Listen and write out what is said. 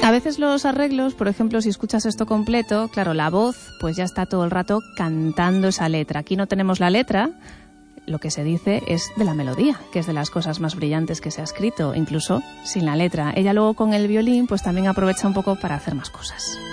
A veces los arreglos, por ejemplo, si escuchas esto completo, claro, la voz pues ya está todo el rato cantando esa letra. Aquí no tenemos la letra, lo que se dice es de la melodía, que es de las cosas más brillantes que se ha escrito, incluso sin la letra. Ella luego con el violín pues también aprovecha un poco para hacer más cosas.